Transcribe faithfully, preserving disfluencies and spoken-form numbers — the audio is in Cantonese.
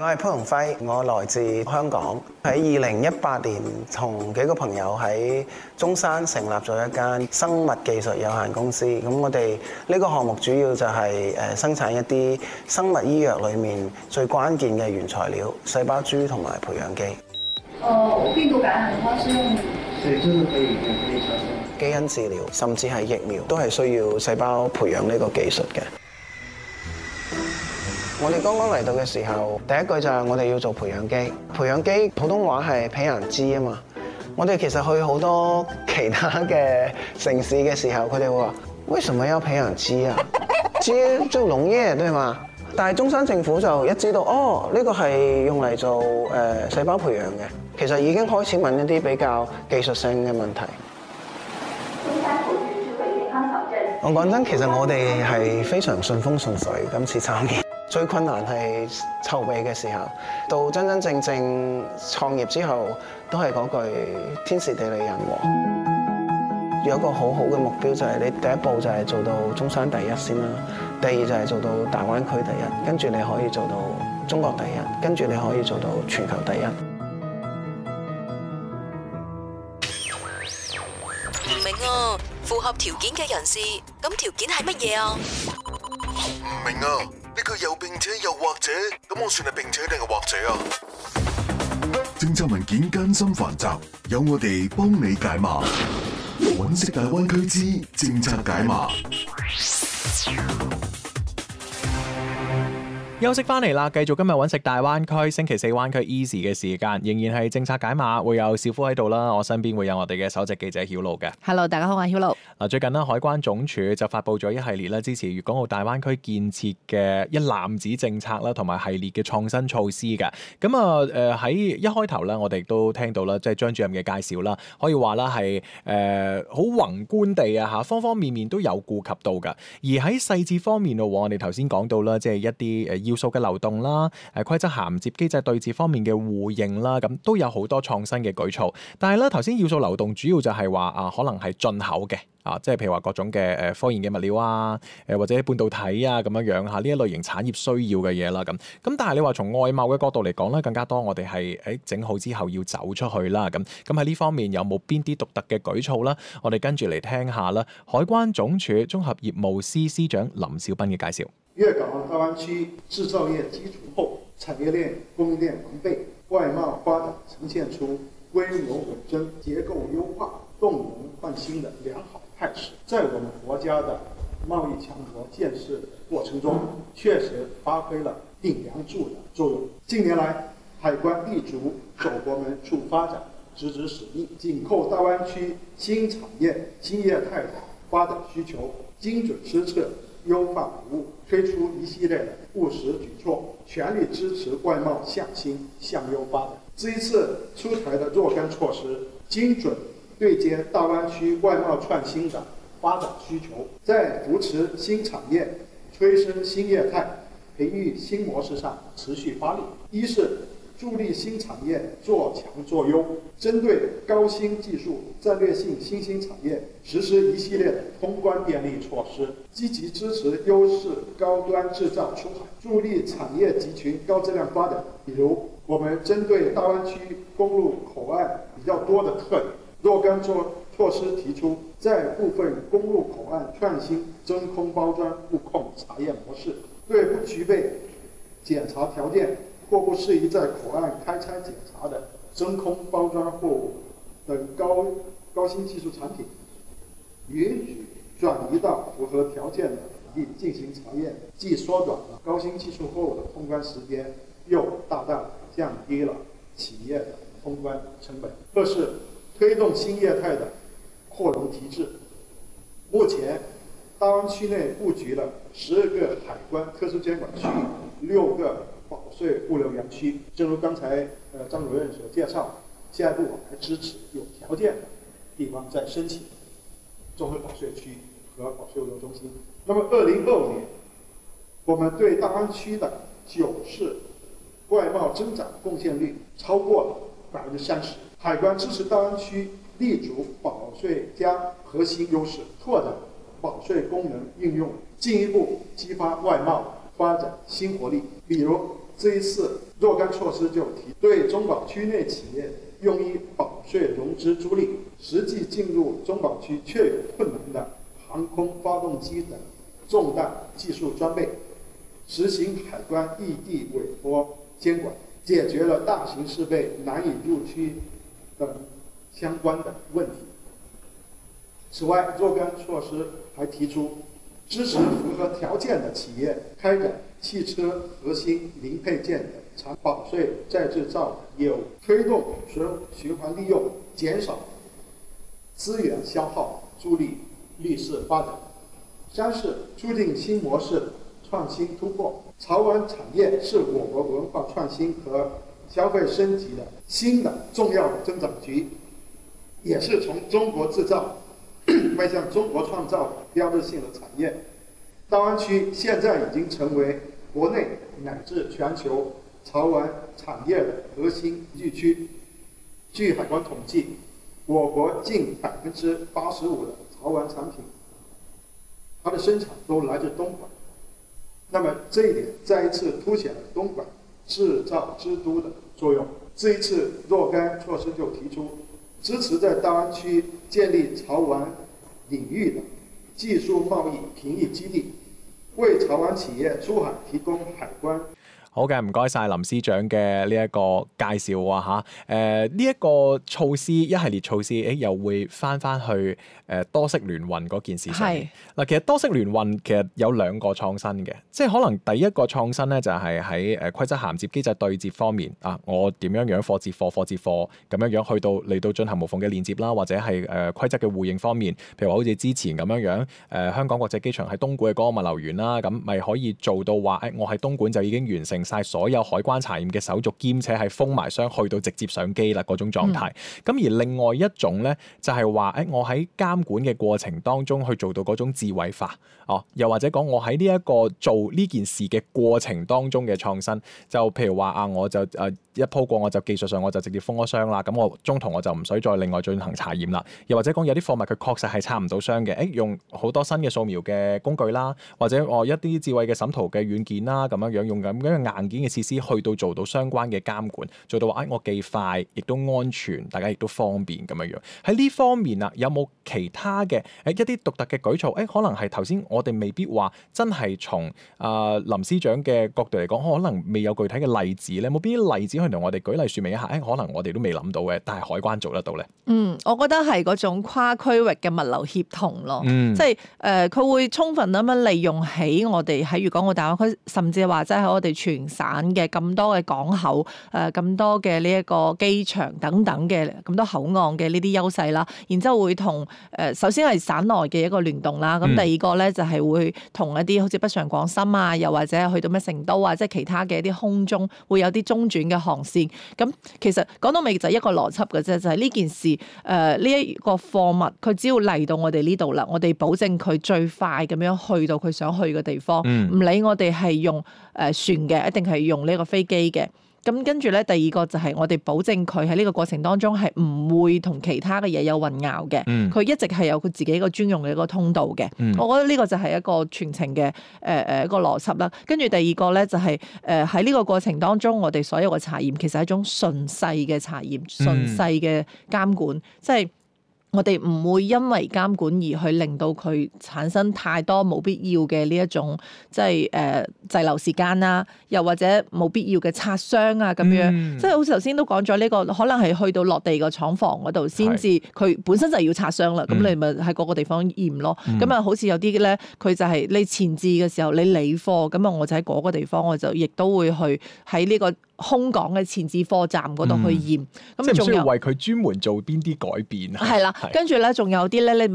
我係潘鴻輝，我來自香港。喺二零一八年，同幾個朋友喺中山成立咗一間生物技術有限公司。咁我哋呢個項目主要就係誒生產一啲生物醫藥裡面最關鍵嘅原材料——細胞株同埋培養基。 呃，病毒感染的話是用所以真的可以可以產生基因治療，甚至係疫苗，都係需要細胞培養呢個技術嘅。我哋剛剛嚟到嘅時候，第一句就係我哋要做培養基。培養基普通話係培養基啊嘛。我哋其實去好多其他嘅城市嘅時候，佢哋會話：為什麼要培養基啊？基就農業對嘛？但係中山政府就一知道，哦，呢個係用嚟做誒細胞培養嘅，其實已經開始問一啲比較技術性嘅問題。 中山普智智慧健康小鎮。 我講真，其實我哋係非常順風順水今次參與。最困難係籌備嘅時候，到真真正正創業之後，都係嗰句天時地利人和。有一個好好嘅目標就係你第一步就係做到中山第一先啦，第二就係做到大灣區第一，跟住你可以做到中國第一，跟住你可以做到全球第一。 唔明啊，符合條件嘅人士，咁條件係乜嘢啊？ 唔明啊。呢個又並且又或者，咁我算係並且定係或者啊？政策文件艱辛繁雜，有我哋幫你解碼。揾食大灣區之政策解碼。 休息翻嚟啦，繼續今日揾食大灣區星期四灣區 Easy 嘅時間，仍然係政策解碼，會有小夫喺度啦。我身邊會有我哋嘅首席記者曉露嘅。 Hello， 大家好，我係曉露。 嗱，最近咧海關總署就發布咗一系列咧支持粵港澳大灣區建設嘅一攬子政策啦，同埋系列嘅創新措施嘅。咁啊誒喺一開頭咧，我哋都聽到啦，即係張主任嘅介紹啦，可以話啦係誒好宏觀地啊嚇，方方面面都有顧及到㗎。而喺細節方面咯，我哋頭先講到啦，即係一啲誒要素嘅流動啦，誒規則銜接機制對接方面嘅互認啦，咁都有好多創新嘅舉措。但係咧頭先要素流動主要就係話啊，可能係進口嘅。啊，即係譬如話各種嘅誒科研嘅物料啊，誒或者半導體啊咁樣樣嚇呢一類型產業需要嘅嘢啦咁。咁但係你話從外貿嘅角度嚟講咧，更加多我哋係誒整好之後要走出去啦咁。咁喺呢方面有冇邊啲獨特嘅舉措啦？我哋跟住嚟聽下啦。海關總署綜合業務司司長林少斌嘅介紹。 粵港澳大灣區製造業基礎厚，產業鏈供應鏈完備，外貿發展呈現出規模穩增、結構優化、動能換新的良好態勢。在我們國家的貿易強國建設過程中，確實發揮了頂梁柱的作用。近年來，海關立足走國門處發展，直指使命，緊扣大灣區新產業、新業態的發展需求，精準施策優化服務，推出一系列的務實舉措，全力支持外貿向新向優發展。這一次出台的若干措施，精準對接大灣區外貿創新的發展需求，在扶持新產業、催生新業態、培育新模式上持續發力。一是助力新產業做強做優，針對高新技術、戰略性新興產業實施一系列的通關便利措施，積極支持優勢高端製造出海，助力產業集群高質量發展。比如，我們針對大灣區公路口岸比較多的特點，若干措措施提出，在部分公路口岸創新真空包裝物控查驗模式，對不具備檢查條件或不適宜在口岸開拆檢查的真空包裝貨物等高高新技術產品，允許轉移到符合條件的土地進行查驗，既縮短了高新技術貨物的通關時間，又大大降低了企業的通關成本。二是推動新業態的擴容提質。目前，大灣區內佈局了十二個海關特殊監管區域，六個保稅物流園區。正如剛才呃張主任所介紹，下一步我們還支持有條件的地方再申請綜合保稅區和保稅物流中心。那麼，二零二五年，我們對大灣區的九市外貿增長貢獻率超過了百分之三十。海關支持大灣區立足保稅加核心優勢，拓展保稅功能應用，進一步激發外貿發展新活力。比如， 這一次若干措施就提對中保區內企業用於保稅融資租賃，實際進入中保區確有困難的航空發動機等重大技術裝備，實行海關異地委託監管，解決了大型設備難以入區等相關的問題。此外，若干措施還提出支持符合條件的企業開展汽車核心零配件的長保稅再製造業務，推動循循環利用，減少資源消耗，助力綠色發展。三是促進新模式創新突破。潮玩產業是我國文化創新和消費升級的新的重要增長局，也是從中國製造邁向中國創造標誌性的產業。大灣區現在已經成為國內乃至全球潮玩產業的核心地區。據海關統計，我國近百分之八十五的潮玩產品，它的生產都來自東莞。那麼這一點再一次凸顯了東莞製造之都的作用。這一次若干措施就提出支持在大灣區建立潮玩領域的技術貿易評議基地，為潮玩企業出海提供海關。 好嘅，唔該晒林司長嘅呢一個介紹啊嚇。誒呢一個措施一系列措施，誒又會翻翻去誒、呃、多式聯運嗰件事上。係嗱，其實多式聯運其實有兩個創新嘅，即係可能第一個創新咧就係喺誒規則銜接機制對接方面啊，我點樣樣貨接貨貨接貨咁樣樣去到嚟到進行無縫嘅連接啦，或者係誒、呃、規則嘅互認方面，譬如話好似之前咁樣樣誒、呃、香港國際機場喺東莞嘅嗰個物流園啦，咁咪可以做到話誒、哎、我喺東莞就已經完成晒所有海關查驗嘅手續，兼且係封埋箱去到直接上機啦嗰種狀態。咁、嗯、而另外一種咧，就係話誒，我喺監管嘅過程當中去做到嗰種智慧化，哦，又或者講我喺呢一個做呢件事嘅過程當中嘅創新，就譬如話啊，我就誒、啊、一鋪過，我就技術上我就直接封咗箱啦，咁我中途我就唔使再另外進行查驗啦。又或者講有啲貨物佢確實係插唔到箱嘅，誒用好多新嘅掃描嘅工具啦，或者我、哦、一啲智慧嘅審圖嘅軟件啦，咁樣樣用咁樣硬件嘅設施去到做到相關嘅監管，做到話誒、哎、我既快亦都安全，大家亦都方便咁樣樣。喺呢方面啊，有冇其他嘅誒一啲獨特嘅舉措？誒、哎、可能係頭先我哋未必話真係從啊、呃、林司長嘅角度嚟講，可能未有具體嘅例子咧。冇邊啲例子可以同我哋舉例説明一下？誒、哎、可能我哋都未諗到嘅，但係海關做得到咧。 嗯，我覺得係嗰種跨區域嘅物流協同咯，嗯、即係誒佢會充分咁樣利用起我哋喺粵港澳大灣區，甚至係話即係喺我哋全省嘅咁多嘅港口，誒、呃、咁多嘅呢一個機場等等嘅咁多口岸嘅呢啲優勢啦，然之後會同誒、呃、首先係省內嘅一個聯動啦，咁、嗯、第二個咧就係、是、會同一啲好似北上廣深啊，又或者去到咩成都啊，即係其他嘅一啲空中會有啲中轉嘅航線。咁其實講到尾就係一個邏輯嘅啫，就係、是、呢件事誒呢一個貨物佢只要嚟到我哋呢度啦，我哋保證佢最快咁樣去到佢想去嘅地方，唔、嗯、理我哋係用誒、呃、船嘅，一定係用呢個飛機嘅。咁跟住咧，第二個就係我哋保證佢喺呢個過程當中係唔會同其他嘅嘢有混淆嘅。佢、嗯、一直係有佢自己一個專用嘅一個通道嘅。嗯、我覺得呢個就係一個全程嘅誒誒一個邏輯啦。跟住第二個咧就係誒喺呢個過程當中，我哋所有嘅查驗其實係一種順勢嘅查驗、順勢嘅監管，嗯、即係。我哋唔會因為監管而去令到佢產生太多冇必要嘅呢一種即係誒滯留時間啦，又或者冇必要嘅擦傷啊咁樣，嗯、即係好似頭先都講咗呢個，可能係去到落地個廠房嗰度先至，佢本身就係要擦傷啦，咁、嗯、你咪喺嗰個地方驗咯。咁啊、嗯，好似有啲咧，佢就係你前置嘅時候你理貨，咁啊我就喺嗰個地方，我就亦都會去喺呢個空港嘅前置貨站嗰度去驗。咁、嗯、 即係唔需要為佢專門做邊啲改變啊？係啦。跟住咧，仲有啲咧，你